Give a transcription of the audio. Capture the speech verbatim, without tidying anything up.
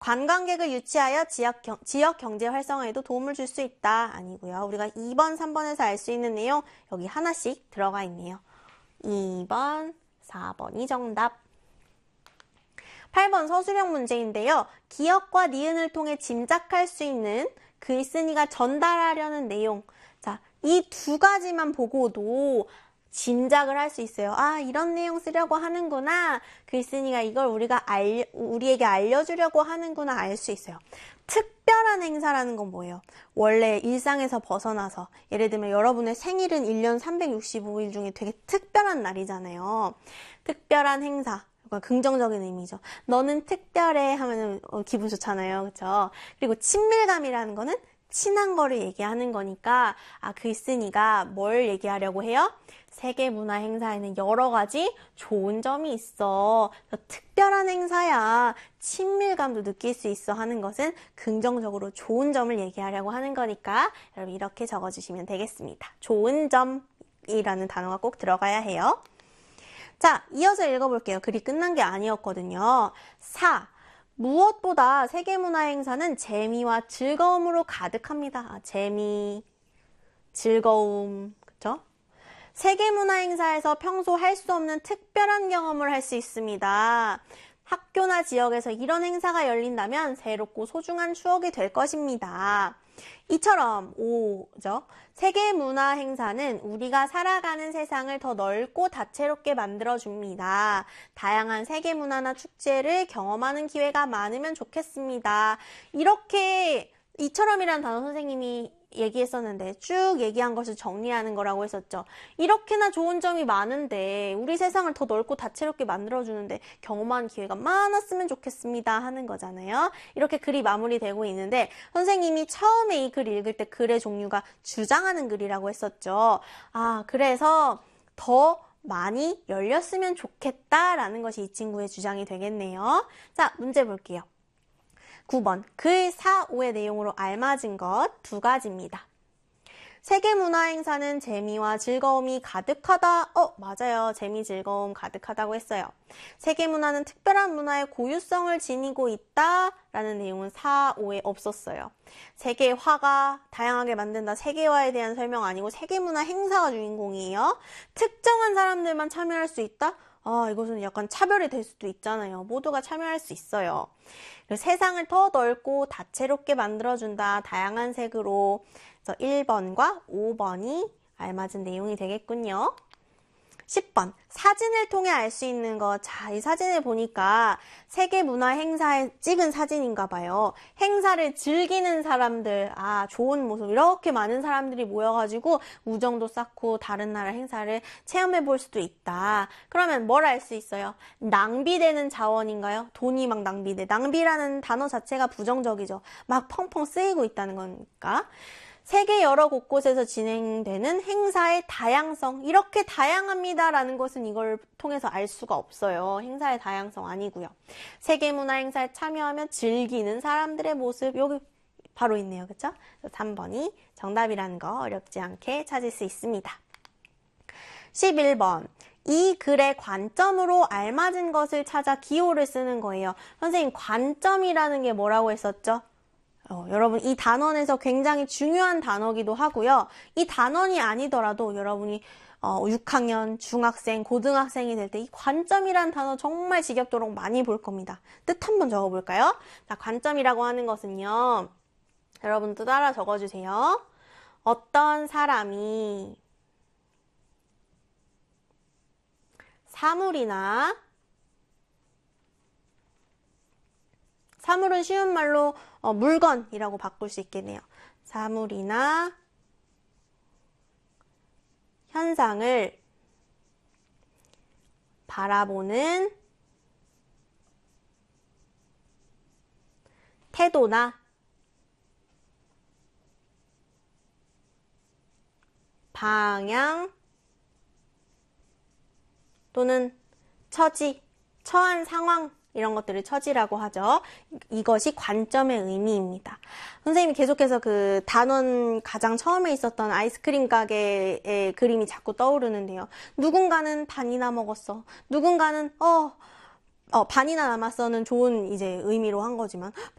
관광객을 유치하여 지역, 경, 지역 경제 활성화에도 도움을 줄 수 있다. 아니고요. 우리가 이 번, 삼 번에서 알 수 있는 내용 여기 하나씩 들어가 있네요. 이 번, 사 번이 정답. 팔 번 서술형 문제인데요. 기억과 니은을 통해 짐작할 수 있는 글쓴이가 전달하려는 내용. 자, 이 두 가지만 보고도 짐작을 할 수 있어요. 아, 이런 내용 쓰려고 하는구나. 글쓴이가 이걸 우리가 알, 우리에게 알려주려고 하는구나 알 수 있어요. 특별한 행사라는 건 뭐예요? 원래 일상에서 벗어나서 예를 들면 여러분의 생일은 일 년 삼백육십오 일 중에 되게 특별한 날이잖아요. 특별한 행사. 긍정적인 의미죠. 너는 특별해 하면 기분 좋잖아요. 그렇죠? 그리고 친밀감이라는 거는 친한 거를 얘기하는 거니까 아, 글쓴이가 뭘 얘기하려고 해요? 세계문화 행사에는 여러 가지 좋은 점이 있어. 특별한 행사야. 친밀감도 느낄 수 있어 하는 것은 긍정적으로 좋은 점을 얘기하려고 하는 거니까 여러분 이렇게 적어주시면 되겠습니다. 좋은 점이라는 단어가 꼭 들어가야 해요. 자, 이어서 읽어볼게요. 글이 끝난 게 아니었거든요. 사. 무엇보다 세계문화 행사는 재미와 즐거움으로 가득합니다. 아, 재미, 즐거움, 그쵸? 세계문화 행사에서 평소 할 수 없는 특별한 경험을 할 수 있습니다. 학교나 지역에서 이런 행사가 열린다면 새롭고 소중한 추억이 될 것입니다. 이처럼 오죠. 세계문화 행사는 우리가 살아가는 세상을 더 넓고 다채롭게 만들어줍니다. 다양한 세계문화나 축제를 경험하는 기회가 많으면 좋겠습니다. 이렇게 이처럼이라는 단어 선생님이 얘기했었는데 쭉 얘기한 것을 정리하는 거라고 했었죠. 이렇게나 좋은 점이 많은데 우리 세상을 더 넓고 다채롭게 만들어주는데 경험하는 기회가 많았으면 좋겠습니다 하는 거잖아요. 이렇게 글이 마무리되고 있는데 선생님이 처음에 이 글 읽을 때 글의 종류가 주장하는 글이라고 했었죠. 아, 그래서 더 많이 열렸으면 좋겠다라는 것이 이 친구의 주장이 되겠네요. 자, 문제 볼게요. 구 번, 글 사, 오의 내용으로 알맞은 것 두 가지입니다. 세계문화행사는 재미와 즐거움이 가득하다. 어, 맞아요. 재미, 즐거움 가득하다고 했어요. 세계문화는 특별한 문화의 고유성을 지니고 있다. 라는 내용은 사, 오에 없었어요. 세계화가 다양하게 만든다. 세계화에 대한 설명 아니고 세계문화 행사가 주인공이에요. 특정한 사람들만 참여할 수 있다? 아, 이것은 약간 차별이 될 수도 있잖아요. 모두가 참여할 수 있어요. 세상을 더 넓고 다채롭게 만들어준다. 다양한 색으로. 그래서 일 번과 오 번이 알맞은 내용이 되겠군요. 십 번, 사진을 통해 알 수 있는 것. 자, 이 사진을 보니까 세계문화 행사에 찍은 사진인가 봐요. 행사를 즐기는 사람들, 아, 좋은 모습. 이렇게 많은 사람들이 모여가지고 우정도 쌓고 다른 나라 행사를 체험해 볼 수도 있다. 그러면 뭘 알 수 있어요? 낭비되는 자원인가요? 돈이 막 낭비돼. 낭비라는 단어 자체가 부정적이죠. 막 펑펑 쓰이고 있다는 거니까. 세계 여러 곳곳에서 진행되는 행사의 다양성, 이렇게 다양합니다라는 것은 이걸 통해서 알 수가 없어요. 행사의 다양성 아니고요. 세계문화 행사에 참여하며 즐기는 사람들의 모습, 여기 바로 있네요. 그렇죠? 삼 번이 정답이라는 거 어렵지 않게 찾을 수 있습니다. 십일 번. 이 글의 관점으로 알맞은 것을 찾아 기호를 쓰는 거예요. 선생님, 관점이라는 게 뭐라고 했었죠? 어, 여러분 이 단원에서 굉장히 중요한 단어기도 하고요. 이 단원이 아니더라도 여러분이 어, 육 학년, 중학생, 고등학생이 될 때 이 관점이라는 단어 정말 지겹도록 많이 볼 겁니다. 뜻 한번 적어볼까요? 자, 관점이라고 하는 것은요. 여러분도 따라 적어주세요. 어떤 사람이 사물이나 사물은 쉬운 말로 어, 물건이라고 바꿀 수 있겠네요. 사물이나 현상을 바라보는 태도나 방향 또는 처지, 처한 상황 이런 것들을 처지라고 하죠. 이것이 관점의 의미입니다. 선생님이 계속해서 그 단원 가장 처음에 있었던 아이스크림 가게의 그림이 자꾸 떠오르는데요. 누군가는 반이나 먹었어. 누군가는 어, 어 반이나 남았어는 좋은 이제 의미로 한 거지만